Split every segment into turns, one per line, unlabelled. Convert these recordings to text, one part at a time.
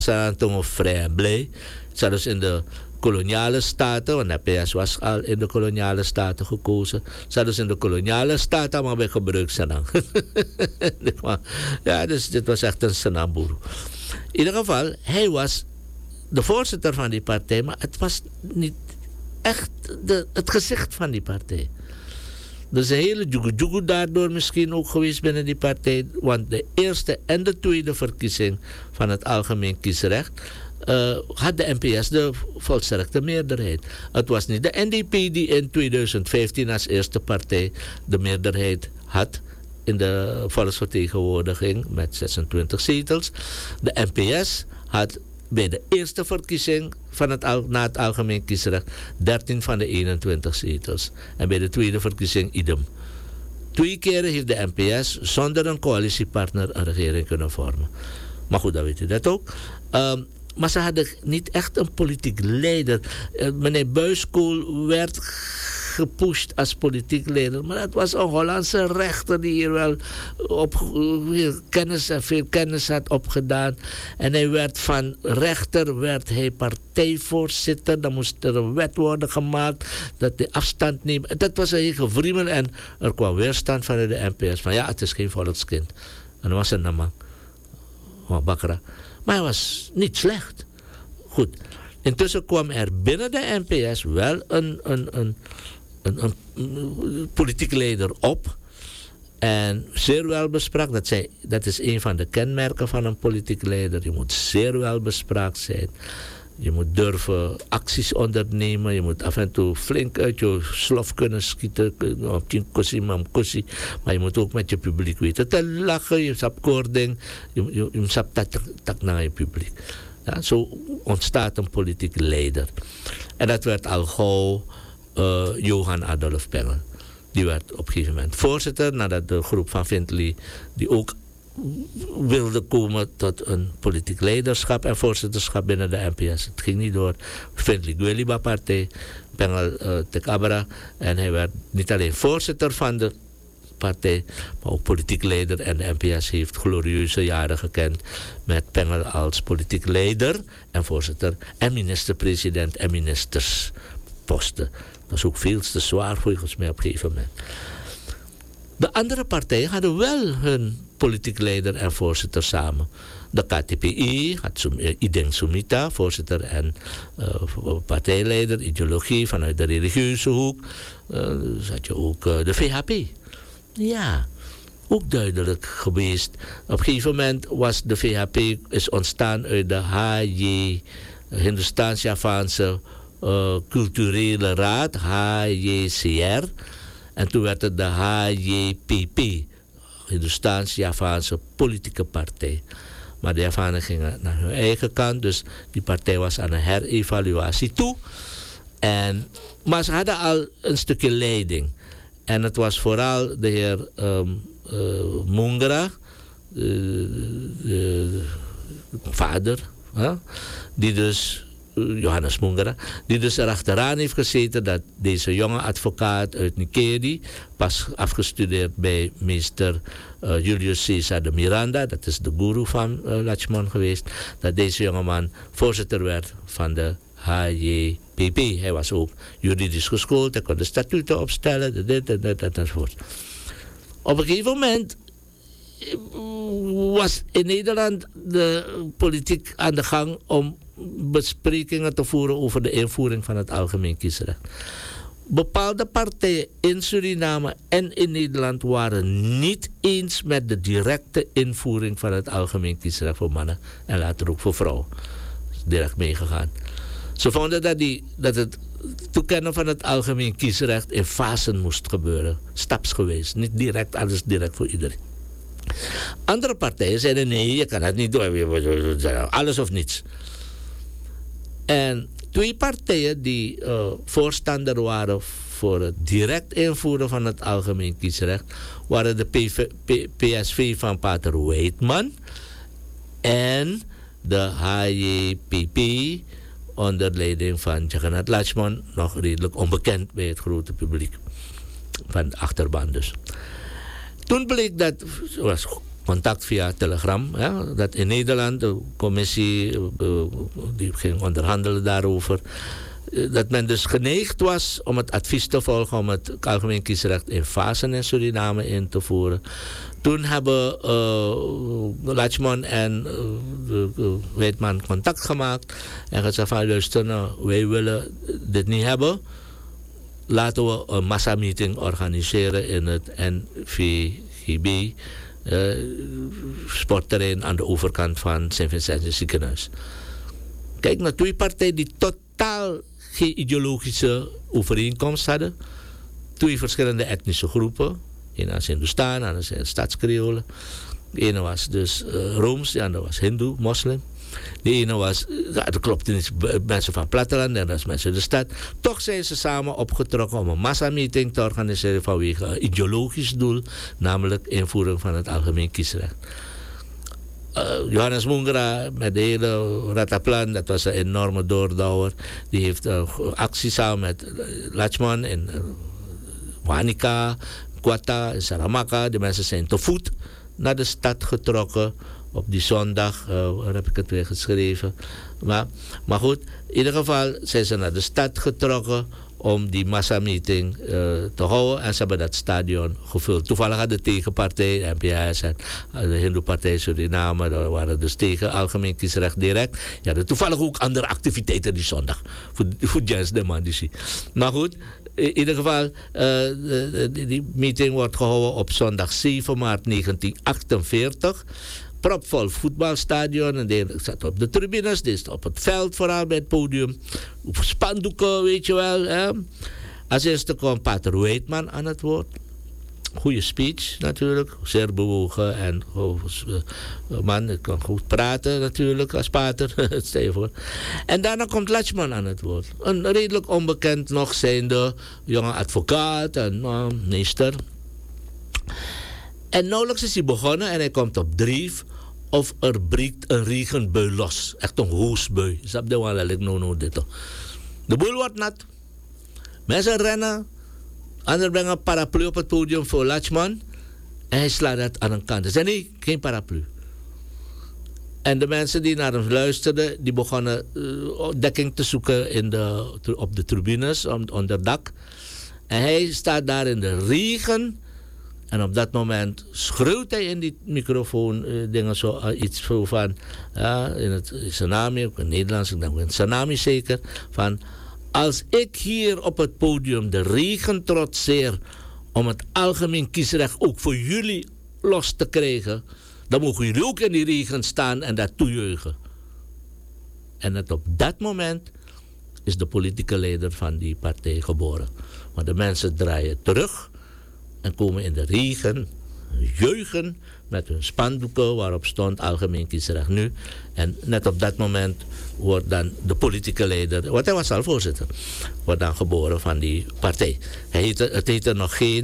zijn vrij en blij. Zelfs in de koloniale staten, want de PS was al in de koloniale staten gekozen. Zelfs in de koloniale staten, maar bij gebruik Senang. Ja, dus dit was echt een Senangboer. In ieder geval, hij was de voorzitter van die partij, maar het was niet echt het gezicht van die partij. Er is een hele jugu daardoor misschien ook geweest binnen die partij, want de eerste en de tweede verkiezing van het algemeen kiesrecht had de NPS de volstrekte meerderheid. Het was niet de NDP die in 2015 als eerste partij de meerderheid had in de volksvertegenwoordiging met 26 zetels. De NPS had bij de eerste verkiezing van na het algemeen kiesrecht 13 van de 21 zetels. En bij de tweede verkiezing idem. 2 keren heeft de NPS zonder een coalitiepartner een regering kunnen vormen. Maar goed, dan weet u dat ook. Maar ze hadden niet echt een politiek leider. Meneer Buiskool werd gepusht als politiek leider. Maar het was een Hollandse rechter die hier wel veel kennis had opgedaan. En hij werd van rechter werd hij partijvoorzitter. Dan moest er een wet worden gemaakt dat hij afstand neemt. Dat was een heel gevriemel en er kwam weerstand vanuit de NPS. Van ja, het is geen volkskind. En dat was een naam. Bakra. Maar hij was niet slecht. Goed. Intussen kwam er binnen de NPS wel een politiek leider op. En zeer wel bespraakt. Dat is een van de kenmerken van een politiek leider. Je moet zeer wel bespraakt zijn. Je moet durven acties ondernemen. Je moet af en toe flink uit je slof kunnen schieten. Maar je moet ook met je publiek weten te lachen. Je hebt koording. Je hebt tak naar je publiek. Ja, zo ontstaat een politiek leider. En dat werd al gauw Johan Adolf Pengel. Die werd op een gegeven moment voorzitter. Nadat de groep van Findlay, die ook wilde komen tot een politiek leiderschap en voorzitterschap binnen de NPS. Het ging niet door Findlay Gweliba partij, Pengel Tekabra. En hij werd niet alleen voorzitter van de partij, maar ook politiek leider. En de NPS heeft glorieuze jaren gekend met Pengel als politiek leider en voorzitter en minister-president en ministersposten. Dat is ook veel te zwaar volgens mij op een gegeven moment. De andere partijen hadden wel hun politiek leider en voorzitter samen. De KTPI had Ideng Sumita, voorzitter en partijleider, ideologie vanuit de religieuze hoek. Dus had je ook de VHP. Ja, ook duidelijk geweest. Op een gegeven moment was de VHP is ontstaan uit de HJ, Hindoestaans-Javaanse Culturele Raad, HJCR. En toen werd het de HJPP, Hindoestaans-Javaanse Politieke Partij. Maar de Javanen gingen naar hun eigen kant, dus die partij was aan een herevaluatie toe. Maar ze hadden al een stukje leiding. En het was vooral de heer Mungera, de vader, die dus, Johannes Mungera, die dus erachteraan heeft gezeten dat deze jonge advocaat uit Nikedi, pas afgestudeerd bij meester Julius Caesar de Miranda, dat is de guru van Lachman geweest, dat deze jongeman voorzitter werd van de HJPP. Hij was ook juridisch geschoold, hij kon de statuten opstellen, dit enzovoort. Op een gegeven moment was in Nederland de politiek aan de gang om besprekingen te voeren over de invoering van het algemeen kiesrecht. Bepaalde partijen in Suriname en in Nederland waren niet eens met de directe invoering van het algemeen kiesrecht voor mannen en later ook voor vrouwen. Direct meegegaan. Ze vonden dat het toekennen van het algemeen kiesrecht in fasen moest gebeuren. Stapsgewijs. Niet direct, alles direct voor iedereen. Andere partijen zeiden nee, je kan het niet doen. Alles of niets. En 2 partijen die voorstander waren voor het direct invoeren van het algemeen kiesrecht waren de PSV van Pater Weidman en de HJPP onder leiding van Jagannath Lachman, nog redelijk onbekend bij het grote publiek van de achterban dus. Toen bleek dat, was contact via telegram. Ja, dat in Nederland, de commissie die ging onderhandelen daarover. Dat men dus geneigd was om het advies te volgen om het algemeen kiesrecht in fasen in Suriname in te voeren. Toen hebben Lachman en Weidman contact gemaakt en gezegd van luister, nou, wij willen dit niet hebben. Laten we een massameeting organiseren in het NVGB sportterrein aan de overkant van Sint-Vincent ziekenhuis. Kijk naar twee partijen die totaal geen ideologische overeenkomst hadden. Twee verschillende etnische groepen. Eén was Hindustan, ander was Stadskreolen. De ene was dus Rooms, de andere was Hindoe, moslim. De ene was, dat klopt niet, mensen van het platteland en dat is mensen in de stad. Toch zijn ze samen opgetrokken om een massameeting te organiseren vanwege een ideologisch doel, namelijk invoering van het algemeen kiesrecht. Johannes Mungera met de hele Rataplan, dat was een enorme doordouwer. Die heeft actie samen met Lachman in Wanica, Quata, Saramaka. De mensen zijn te voet naar de stad getrokken. Op die zondag, waar heb ik het weer geschreven. Maar goed, in ieder geval zijn ze naar de stad getrokken om die massameeting te houden. En ze hebben dat stadion gevuld. Toevallig had de tegenpartij, NPS en de Hindoe-partij Suriname, daar waren dus tegen algemeen kiesrecht direct. Ja, er toevallig ook andere activiteiten die zondag. Voor Jens de Mandisi. Maar goed, in ieder geval, die meeting wordt gehouden op zondag 7 maart 1948. Propvol voetbalstadion. En die zat op de tribunes, die is op het veld vooral bij het podium. Spandoeken, weet je wel. Hè. Als eerste kwam Pater Weidman aan het woord. Goeie speech natuurlijk, zeer bewogen en man, ik kan goed praten natuurlijk als pater, stel je voor. En daarna komt Lachman aan het woord. Een redelijk onbekend nog zijnde jonge advocaat en meester. En nauwelijks is hij begonnen en hij komt op drief of er breekt een regenbui los. Echt een hoosbui. Snap je wel, ik nou dit. De boel wordt nat. Mensen rennen. Anderen brengen een paraplu op het podium voor Lachman. En hij slaat het aan een kant. Hij zei nee, geen paraplu. En de mensen die naar hem luisterden, die begonnen dekking te zoeken op de tribunes, onder dak. En hij staat daar in de regen. En op dat moment schreeuwt hij in die microfoon dingen zo, iets van, in het Sanami, ook in het Nederlands, ik denk in het Sanami zeker, van als ik hier op het podium de regen trotseer om het algemeen kiesrecht ook voor jullie los te krijgen, dan mogen jullie ook in die regen staan en dat toejuichen. En net op dat moment is de politieke leider van die partij geboren. Maar de mensen draaien terug en komen in de regen, juichen met hun spandoeken waarop stond algemeen kiesrecht nu. En net op dat moment wordt dan de politieke leider, want hij was al voorzitter, wordt dan geboren van die partij. Het heette nog geen,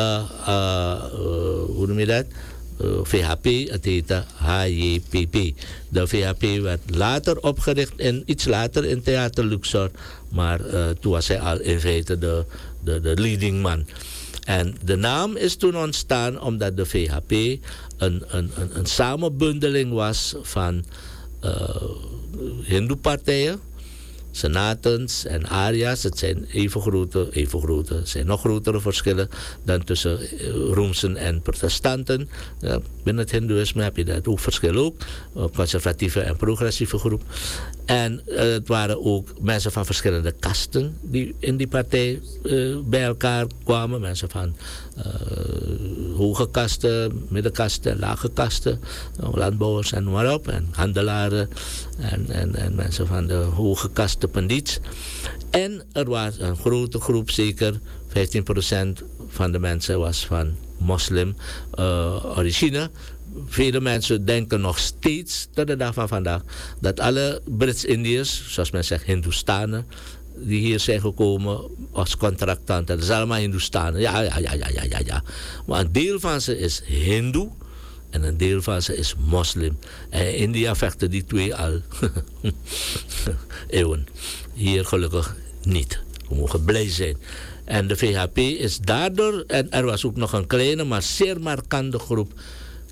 hoe noem je dat? VHP, het heette HJPP. De VHP werd later opgericht, iets later in Theater Luxor, maar toen was hij al in feite de leading man. En de naam is toen ontstaan omdat de VHP een samenbundeling was van Hindoe-partijen, Sanatans en Arya's. Het zijn even grote, het zijn nog grotere verschillen dan tussen Roomsen en protestanten. Ja, binnen het Hindoeïsme heb je dat ook verschil ook. Conservatieve en progressieve groep. En het waren ook mensen van verschillende kasten die in die partij bij elkaar kwamen. Mensen van hoge kasten, middenkasten, lage kasten. Landbouwers en maar op. En handelaren en mensen van de hoge kasten, pandits. En er was een grote groep, zeker 15% van de mensen was van moslim origine. Vele mensen denken nog steeds tot de dag van vandaag dat alle Brits-Indiërs, zoals men zegt Hindoestanen, die hier zijn gekomen als contractanten, dat is allemaal Hindoestanen. Ja. Maar een deel van ze is Hindoe en een deel van ze is moslim. En India vechten die twee al eeuwen. Hier gelukkig niet. We mogen blij zijn. En de VHP is daardoor, en er was ook nog een kleine, maar zeer markante groep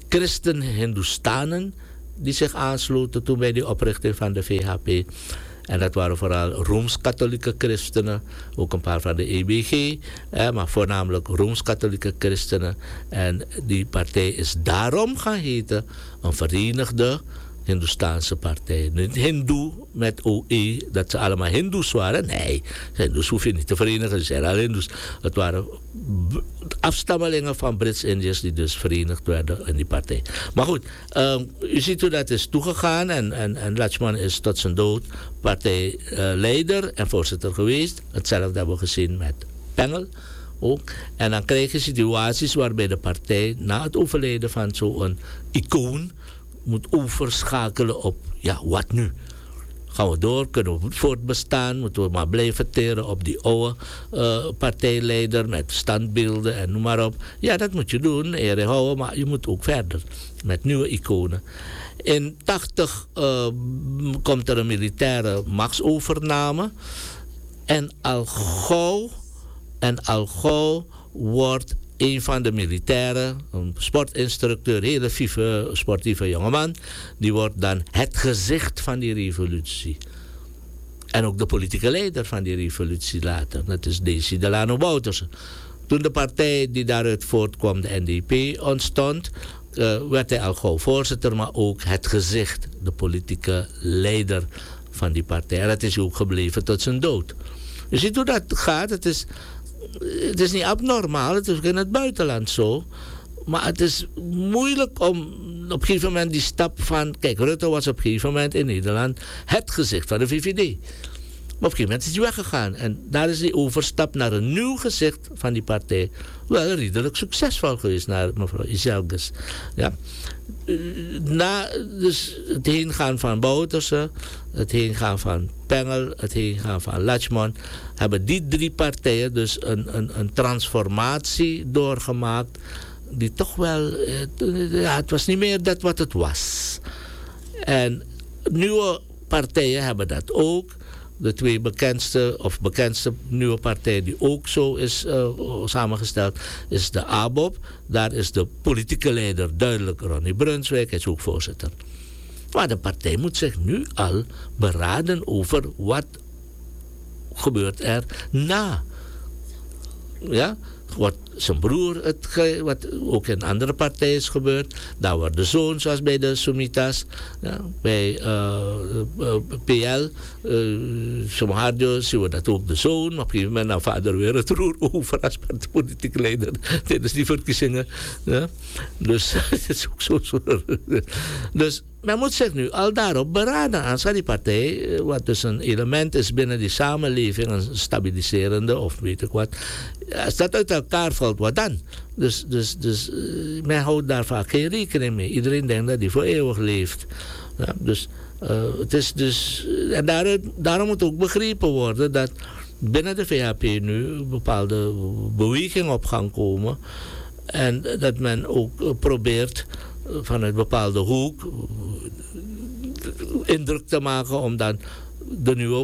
christen-Hindoestanen die zich aansloten toen bij de oprichting van de VHP. En dat waren vooral Rooms-Katholieke christenen, ook een paar van de EBG, maar voornamelijk Rooms-Katholieke christenen. En die partij is daarom gaan heten een Verenigde Hindoestaanse partij. Niet Hindoe met OE, dat ze allemaal Hindoes waren. Nee, Hindoes hoef je niet te verenigen, ze zijn al Hindoes. Het waren afstammelingen van Brits-Indiërs die dus verenigd werden in die partij. Maar goed, u ziet hoe dat is toegegaan en Lachman is tot zijn dood partijleider en voorzitter geweest. Hetzelfde hebben we gezien met Pengel ook. En dan krijg je situaties waarbij de partij na het overlijden van zo'n icoon moet overschakelen op, ja, wat nu? Gaan we door? Kunnen we voortbestaan? Moeten we maar blijven teren op die oude partijleider met standbeelden en noem maar op. Ja, dat moet je doen, ere houden, maar je moet ook verder met nieuwe iconen. In 80 komt er een militaire machtsovername en al gauw wordt een van de militairen, een sportinstructeur, hele vieve, sportieve jongeman, die wordt dan het gezicht van die revolutie. En ook de politieke leider van die revolutie later. Dat is Desi Delano Bouterse. Toen de partij die daaruit voortkwam, de NDP, ontstond, werd hij al gauw voorzitter, maar ook het gezicht, de politieke leider van die partij. En dat is ook gebleven tot zijn dood. Je ziet hoe dat gaat. Het is niet abnormaal, het is ook in het buitenland zo. Maar het is moeilijk om op een gegeven moment die stap van... Kijk, Rutte was op een gegeven moment in Nederland het gezicht van de VVD. Maar op een gegeven moment is hij weggegaan. En daar is die overstap naar een nieuw gezicht van die partij wel redelijk succesvol geweest, naar mevrouw Izelges. Ja. Dus het heengaan van Bouterse, het heengaan van Pengel, het heengaan van Lachman, hebben die drie partijen dus een transformatie doorgemaakt die toch wel, het was niet meer dat wat het was. En nieuwe partijen hebben dat ook. De twee bekendste nieuwe partij die ook zo is samengesteld, is de ABOP. Daar is de politieke leider duidelijk Ronnie Brunswijk, hij is ook voorzitter. Maar de partij moet zich nu al beraden over wat gebeurt er na. Ja? Wat zijn broer, wat ook in andere partijen is gebeurd. Daar wordt de zoon, zoals bij de Sumitas. Ja, bij PL, Somahardio, zien we dat ook de zoon. Maar op een gegeven moment nam vader weer het roer over als politieke leider tijdens die verkiezingen. Ja. Dus het is ook zo. Dus men moet zich nu al daarop beraden. Anders gaat die partij, wat dus een element is binnen die samenleving, een stabiliserende of weet ik wat. Als dat uit elkaar valt, wat dan? Dus men houdt daar vaak geen rekening mee. Iedereen denkt dat hij voor eeuwig leeft. Ja, dus het is dus... En daarom moet ook begrepen worden dat binnen de VHP nu een bepaalde beweging op gang komen. En dat men ook probeert vanuit een bepaalde hoek indruk te maken om dan de nieuwe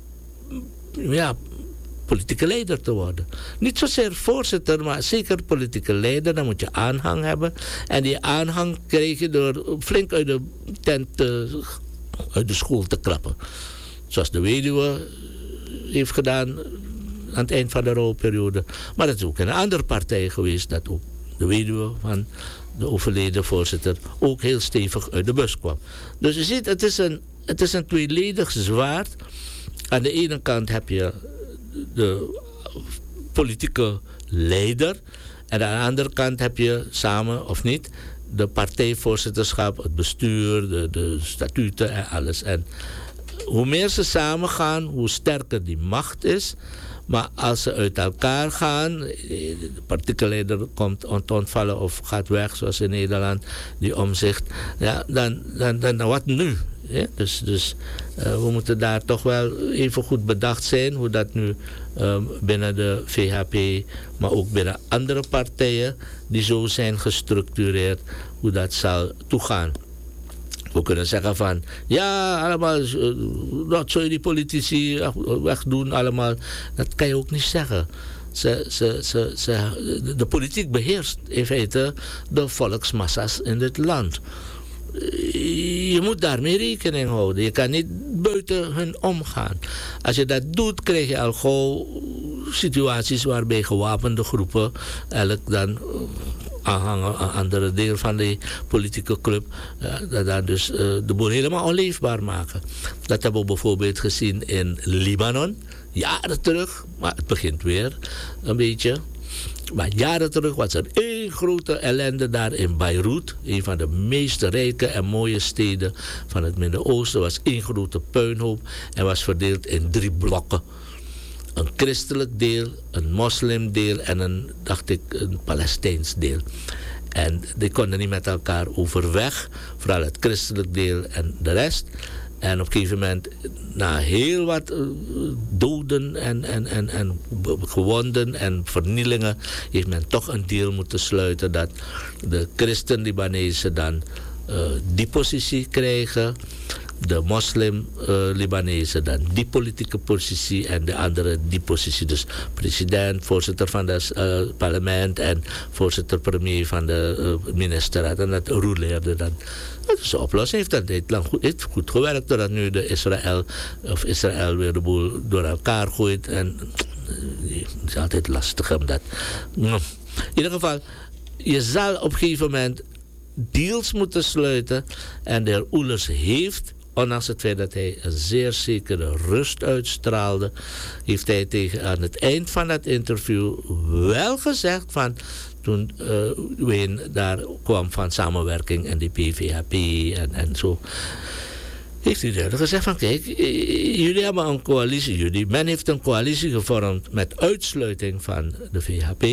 politieke leider te worden. Niet zozeer voorzitter, maar zeker politieke leider. Dan moet je aanhang hebben. En die aanhang krijg je door flink uit de tent, uit de school te klappen. Zoals de weduwe heeft gedaan aan het eind van de rouwperiode. Maar het is ook in een andere partij geweest dat ook de weduwe van de overleden voorzitter ook heel stevig uit de bus kwam. Dus je ziet, het is een tweeledig zwaard. Aan de ene kant heb je de politieke leider. En aan de andere kant heb je samen of niet de partijvoorzitterschap, het bestuur, de statuten en alles. En hoe meer ze samen gaan, hoe sterker die macht is. Maar als ze uit elkaar gaan, de particuliere leider komt ontvallen of gaat weg, zoals in Nederland, die Omtzigt, ja, dan wat nu? Ja? Dus we moeten daar toch wel even goed bedacht zijn hoe dat nu binnen de VHP, maar ook binnen andere partijen die zo zijn gestructureerd, hoe dat zal toegaan. We kunnen zeggen van, ja, allemaal, dat zul je die politici wegdoen, allemaal. Dat kan je ook niet zeggen. De politiek beheerst in feite de volksmassa's in dit land. Je moet daarmee rekening houden. Je kan niet buiten hun omgaan. Als je dat doet, krijg je al gauw situaties waarbij gewapende groepen eigenlijk dan aanhangen aan andere deel van die politieke club, dat dan dus de boel helemaal onleefbaar maken. Dat hebben we bijvoorbeeld gezien in Libanon, jaren terug, maar het begint weer een beetje. Maar jaren terug was er één grote ellende daar in Beirut. Een van de meest rijke en mooie steden van het Midden-Oosten. Was één grote puinhoop en was verdeeld in 3 blokken. Een christelijk deel, een moslimdeel en een Palestijns deel. En die konden niet met elkaar overweg. Vooral het christelijk deel en de rest. En op een gegeven moment, na heel wat doden en gewonden en vernielingen, heeft men toch een deal moeten sluiten dat de christen-Libanezen dan die positie krijgen, de moslim-Libanezen dan die politieke positie en de andere die positie. Dus president, voorzitter van het parlement en voorzitter-premier van de ministerraad. En dat rouleerde dan. Dat is de oplossing. Heeft goed gewerkt doordat nu Israël weer de boel door elkaar gooit. En het is altijd lastig om dat. In ieder geval, je zal op een gegeven moment deals moeten sluiten. En de heer Oelers heeft, ondanks het feit dat hij een zeer zekere rust uitstraalde, heeft hij aan het eind van dat interview wel gezegd van, toen Wayne daar kwam van samenwerking en die PVHP en zo, heeft hij duidelijk gezegd van, kijk, jullie hebben een coalitie, men heeft een coalitie gevormd met uitsluiting van de VHP.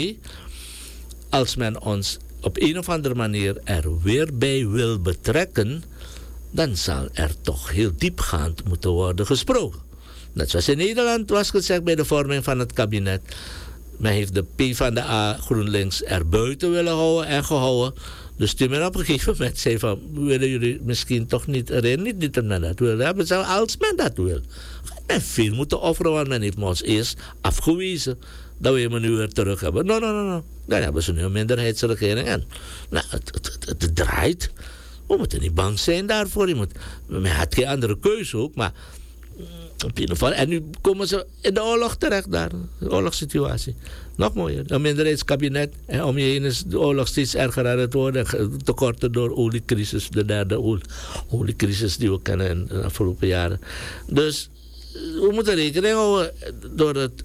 Als men ons op een of andere manier er weer bij wil betrekken, dan zal er toch heel diepgaand moeten worden gesproken. Net zoals in Nederland was gezegd bij de vorming van het kabinet. Men heeft de PvdA GroenLinks er buiten willen houden en gehouden. Dus toen men op een gegeven moment zei van, willen jullie misschien toch niet erin, niet dat men dat wil hebben, als men dat wil. Men veel moeten offeren, want men heeft ons eerst afgewezen dat we hem nu weer terug hebben. No. Dan hebben ze nu een minderheidsregering. En nou, het draait. We moeten niet bang zijn daarvoor. Men had geen andere keuze ook, maar op ieder geval. En nu komen ze in de oorlog terecht daar. De oorlogssituatie. Nog mooier. Een minderheidskabinet. En om je heen is de oorlog steeds erger aan het worden. Tekorten door oliecrisis. De derde oliecrisis die we kennen in de afgelopen jaren. Dus we moeten rekening houden door het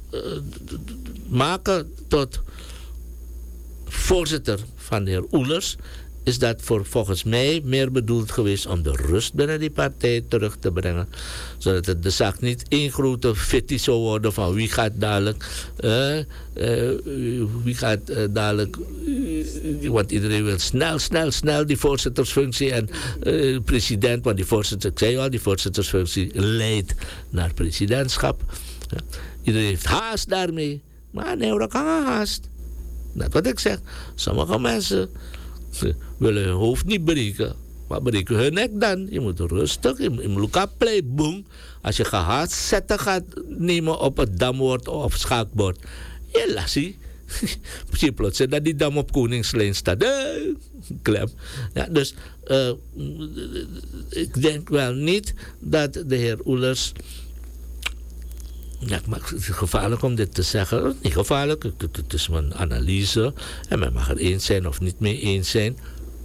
maken tot voorzitter van de heer Oelers. Is dat volgens mij meer bedoeld geweest om de rust binnen die partij terug te brengen. Zodat het de zaak niet één grote fitty zou worden van wie gaat dadelijk, want iedereen wil snel die voorzittersfunctie en president, want die voorzittersfunctie leidt naar presidentschap. Ja. Iedereen heeft haast daarmee. Maar nee, dat kan haast. Net wat ik zeg. Sommige mensen willen hun hoofd niet breken. Maar breken hun nek dan. Je moet rustig, je moet elkaar play, boom. Als je gehaast zetten gaat nemen op het damwoord of schaakbord. Je lassie. Zie plotseling dat die dam op Koningslijn staat. Klem. Ja, dus ik denk wel niet dat de heer Oelers... Ja, maar het is gevaarlijk om dit te zeggen. Niet gevaarlijk, het is mijn analyse. En men mag het eens zijn of niet mee eens zijn.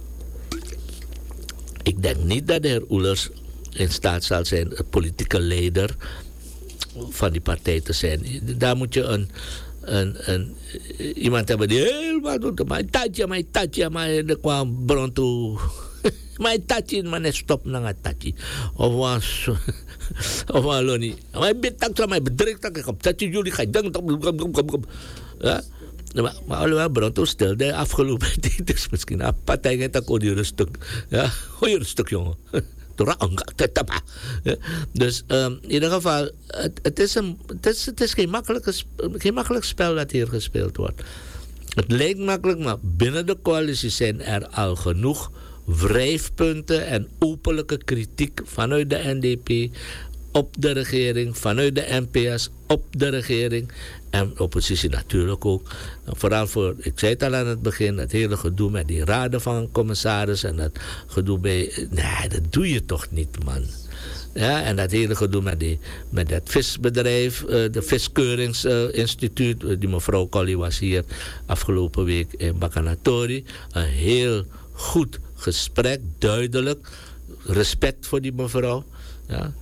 Ik denk niet dat de heer Oelers in staat zal zijn een politieke leider van die partij te zijn. Daar moet je iemand hebben die helemaal doet. Mijn tatje, maar er kwam bron toe. Mijn tatje, maar net stop naar het tatje. Of wat Loni. Mijn bedrijf, mijn bedrijf, ik heb tatje, jullie gaan denken. Ja. Maar alhoewel Bronto stelde afgelopen tijd is misschien een partij dat kon je rustig. Ja, gooi je rustig, jongen. Dus in ieder geval, het is geen makkelijk spel dat hier gespeeld wordt. Het lijkt makkelijk, maar binnen de coalitie zijn er al genoeg wrijfpunten en openlijke kritiek vanuit de NDP op de regering, vanuit de NPS op de regering en de oppositie natuurlijk ook. Vooral voor, ik zei het al aan het begin, het hele gedoe met die raden van commissaris en dat gedoe bij, nee, dat doe je toch niet, man. Ja, en dat hele gedoe met dat visbedrijf, de Viskeuringsinstituut. Die mevrouw Collie was hier afgelopen week in Bakanatori. Een heel goed gesprek, duidelijk. Respect voor die mevrouw. Ja.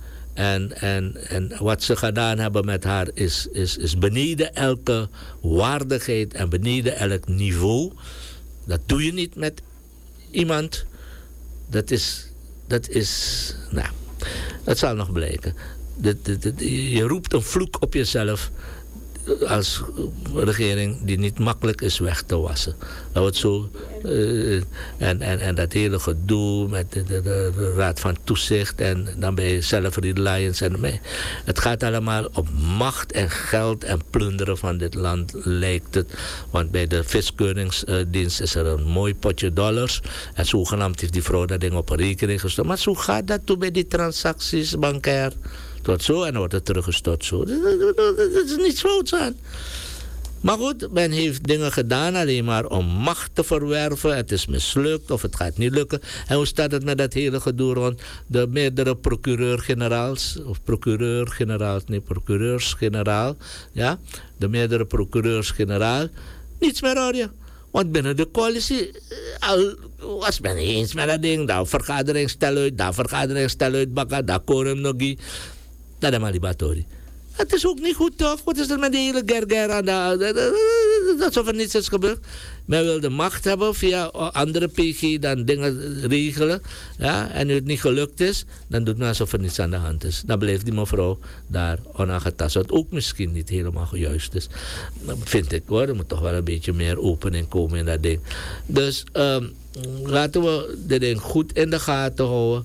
En wat ze gedaan hebben met haar is beneden elke waardigheid en beneden elk niveau. Dat doe je niet met iemand. Dat is nou... Dat zal nog blijken. Je roept een vloek op jezelf als regering die niet makkelijk is weg te wassen. Dat wordt zo. En dat hele gedoe met de Raad van Toezicht en dan ben je self-reliance. Het gaat allemaal op macht en geld en plunderen van dit land, lijkt het. Want bij de Viskeuringsdienst is er een mooi potje dollars. En zogenaamd heeft die vrouw dat ding op een rekening gestort. Maar zo gaat dat toe bij die transacties bankair. Tot zo en dan wordt het teruggestort zo. Dat is niets fouts aan. Maar goed, men heeft dingen gedaan alleen maar om macht te verwerven. Het is mislukt of het gaat niet lukken. En hoe staat het met dat hele gedoe rond de meerdere procureur-generaals? Of procureurs-generaal. Ja, de meerdere procureurs-generaal. Niets meer hoor je. Want binnen de coalitie was men niet eens met dat ding. Daar vergadering stel uit, bakka, daar korum nogi. Dat is maar libatori. Het is ook niet goed toch? Wat is er met die hele gerger? Alsof er niets is gebeurd. Men wil de macht hebben via andere PG dan dingen regelen. Ja? En nu het niet gelukt is, dan doet men alsof er niets aan de hand is. Dan blijft die mevrouw daar onaangetast. Wat ook misschien niet helemaal juist is. Dat vind ik hoor. Er moet toch wel een beetje meer opening komen in dat ding. Dus laten we dit ding goed in de gaten houden.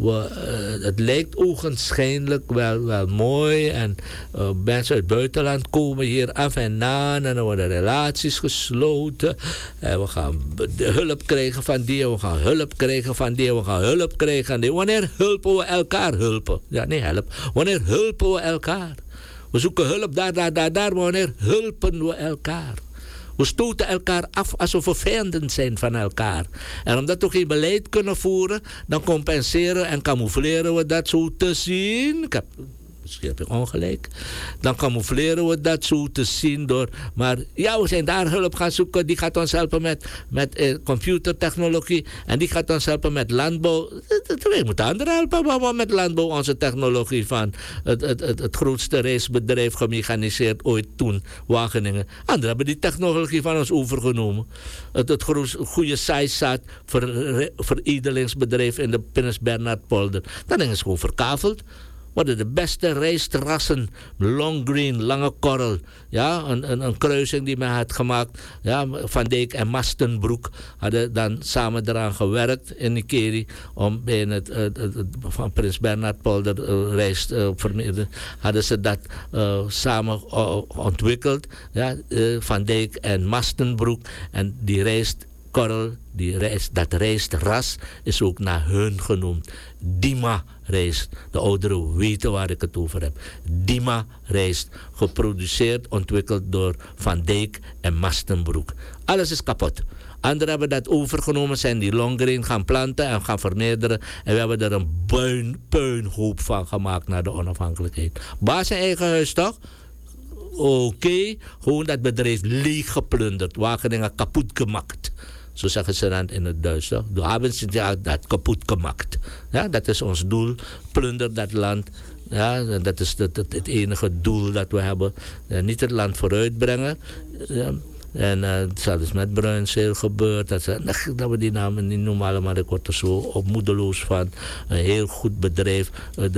Het lijkt ogenschijnlijk wel mooi en mensen uit het buitenland komen hier af en aan en er worden relaties gesloten en we gaan hulp krijgen van die, we gaan hulp krijgen van die, we gaan hulp krijgen van die. Wanneer hulpen we elkaar hulpen? Ja, niet help. Wanneer hulpen we elkaar? We zoeken hulp daar, maar wanneer hulpen we elkaar? We stoten elkaar af alsof we vijanden zijn van elkaar. En omdat we geen beleid kunnen voeren, dan compenseren en camoufleren we dat zo te zien. Misschien heb ik ongelijk. Dan camoufleren we dat zo te zien door... Maar ja, we zijn daar hulp gaan zoeken. Die gaat ons helpen met computertechnologie. En die gaat ons helpen met landbouw. We moeten anderen helpen. Maar met landbouw onze technologie van het grootste reisbedrijf gemechaniseerd ooit toen, Wageningen. Anderen hebben die technologie van ons overgenomen. Het goede saaizaad veredelingsbedrijf in de Prins Bernhardpolder. Dat ding is gewoon verkaveld. Worden de beste rijstrassen, long green, lange korrel. Ja, een kruising die men had gemaakt. Ja, Van Dijk en Mastenbroek hadden dan samen eraan gewerkt in Nikeri. Om bij het van Prins Bernhardpolder rijst hadden ze dat samen ontwikkeld. Ja, Van Dijk en Mastenbroek. En die rijstkorrel, dat rijstras is ook naar hun genoemd. Dima rijst. De ouderen weten waar ik het over heb. Dima rijst. Geproduceerd, ontwikkeld door Van Dijk en Mastenbroek. Alles is kapot. Anderen hebben dat overgenomen, zijn die longgrain gaan planten en gaan vermeerderen. En we hebben er een puinhoop van gemaakt naar de onafhankelijkheid. Baas in eigen huis toch? Oké. Gewoon dat bedrijf leeg geplunderd. Wageningen kapot gemaakt. Zo zeggen ze dan in het Duits. We hebben dat kapot gemaakt. Ja, dat is ons doel. Plunder dat land. Ja, dat is het enige doel dat we hebben. Niet het land vooruitbrengen. Ja. En het is met Bruinzeel gebeurd. Dat we die namen niet noemen allemaal. Ik word er zo moedeloos van. Een heel goed bedrijf.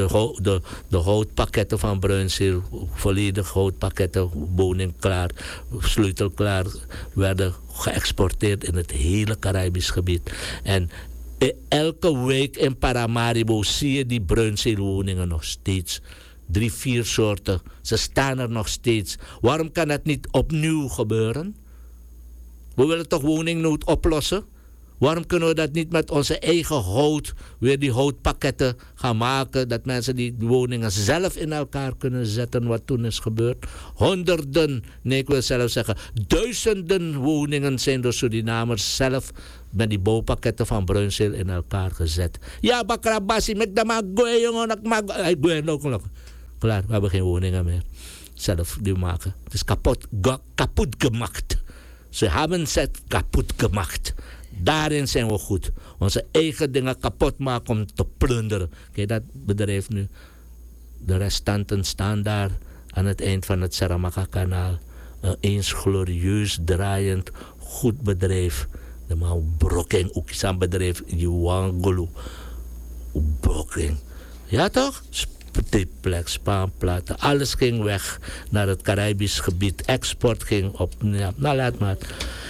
De houtpakketten van Bruinzeel. Volledig houtpakketten. Woning klaar. Sleutel klaar. Werden geëxporteerd in het hele Caribisch gebied. En elke week in Paramaribo zie je die Bruinzeelwoningen nog steeds. 3, 4 soorten. Ze staan er nog steeds. Waarom kan dat niet opnieuw gebeuren? We willen toch woningnood oplossen? Waarom kunnen we dat niet met onze eigen hout, weer die houtpakketten gaan maken, dat mensen die woningen zelf in elkaar kunnen zetten, wat toen is gebeurd. Honderden, nee ik wil zelf zeggen, duizenden woningen zijn door Surinamers zelf met die bouwpakketten van Bruinzeel in elkaar gezet. Ja, bakrabasi, met de magoe, jongen, ik mag nog. Klaar, we hebben geen woningen meer. Zelf die maken. Het is kapot gemaakt. Ze hebben het kapot gemaakt. Daarin zijn we goed. Onze eigen dingen kapot maken om te plunderen. Kijk, dat bedrijf nu. De restanten staan daar aan het eind van het Saramaka-kanaal. Een eens glorieus draaiend goed bedrijf. De man Broking, ook zijn bedrijf, die Wangolo. Broking. Ja toch? Triplex, spaanplaten, alles ging weg naar het Caribisch gebied. Export ging op. Ja, nou, laat maar.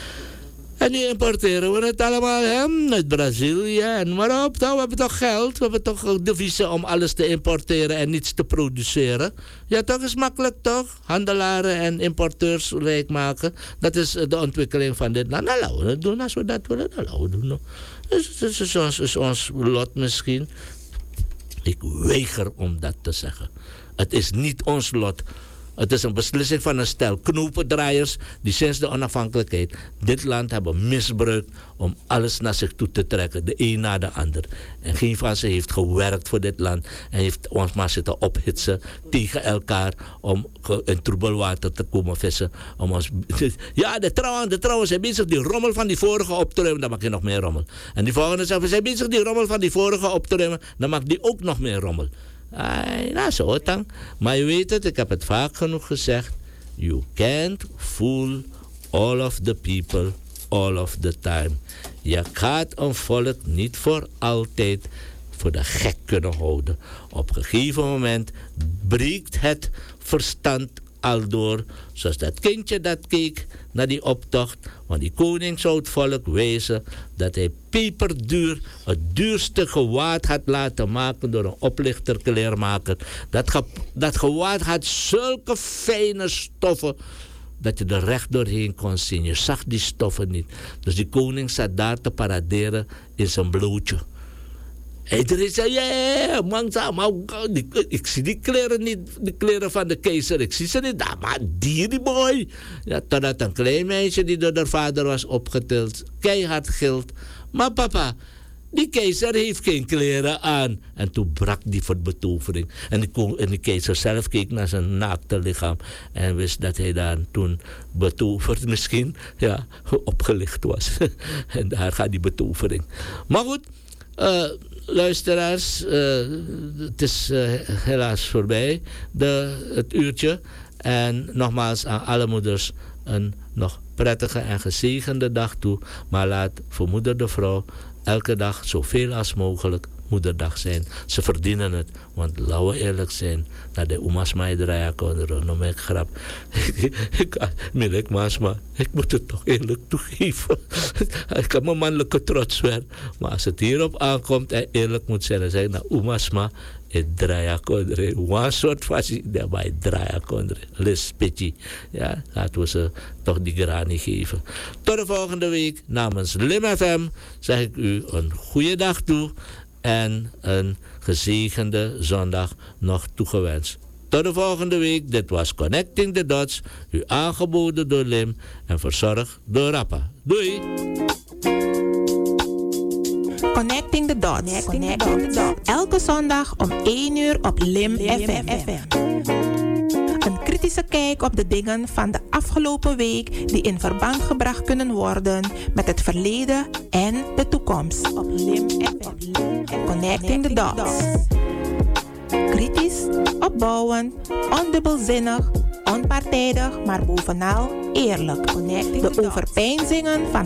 En nu importeren we het allemaal uit Brazilië en maar op. Nou, we hebben toch geld, we hebben toch deviezen om alles te importeren en niets te produceren. Ja, toch is makkelijk toch? Handelaren en importeurs rijk maken. Dat is de ontwikkeling van dit land. Nou, laten we het doen als we dat willen. Nou, laten we het doen. Dus is ons lot misschien. Ik weiger om dat te zeggen. Het is niet ons lot. Het is een beslissing van een stel knopendraaiers die sinds de onafhankelijkheid dit land hebben misbruikt om alles naar zich toe te trekken. De een na de ander. En geen van ze heeft gewerkt voor dit land en heeft ons maar zitten ophitsen tegen elkaar om in troebelwater te komen vissen. Om ons... Ja, de trouwen zijn bezig die rommel van die vorige op te ruimen, dan maak je nog meer rommel. En die volgende zegt, we zijn bezig die rommel van die vorige op te ruimen, dan maakt die ook nog meer rommel. Nou, zo dan. Maar je weet het, ik heb het vaak genoeg gezegd. You can't fool all of the people all of the time. Je gaat een volk niet voor altijd voor de gek kunnen houden. Op een gegeven moment breekt het verstand al door, zoals dat kindje dat keek naar die optocht. Want die koning zou het volk wezen dat hij peperduur het duurste gewaad had laten maken door een oplichter kleermaker. Dat gewaad had zulke fijne stoffen dat je er recht doorheen kon zien. Je zag die stoffen niet. Dus die koning zat daar te paraderen in zijn blootje. Iedereen zei, ja, man, ik zie die kleren niet, de kleren van de keizer. Ik zie ze niet, maar die boy. Ja, totdat een klein meisje die door haar vader was opgetild, keihard gilt. Maar papa, die keizer heeft geen kleren aan. En toen brak die betovering. En de keizer zelf keek naar zijn naakte lichaam en wist dat hij daar toen betoverd misschien, ja, opgelicht was. En daar gaat die betovering. Maar goed, luisteraars, het is helaas voorbij, het uurtje. En nogmaals aan alle moeders een nog prettige en gezegende dag toe. Maar laat voor moeder de vrouw elke dag zoveel als mogelijk moederdag zijn. Ze verdienen het, want laten we eerlijk zijn. Dat de oma's mij draaien kunnen, noem ik grap. Ik moet het toch eerlijk toegeven. Ik heb mijn mannelijke trots weer. Maar als het hierop aankomt en eerlijk moet zijn, dan zeg ik naar oma's maar. Het draaien kunnen. Een soort fasie, maar het draaien kunnen. Les petit. Ja, laten we ze toch die grani geven. Tot de volgende week. Namens Lim FM zeg ik u een goede dag toe. En een gezegende zondag nog toegewenst. Tot de volgende week. Dit was Connecting the Dots. U aangeboden door Lim en verzorgd door Rappa. Doei!
Connecting the Dots. Elke zondag om 1 uur op Lim FM. Een kritische kijk op de dingen van de afgelopen week die in verband gebracht kunnen worden met het verleden en de toekomst. Op Lim FM. Connecting the Dots. Kritisch, opbouwend, ondubbelzinnig, onpartijdig, maar bovenal eerlijk. De overpeinzingen van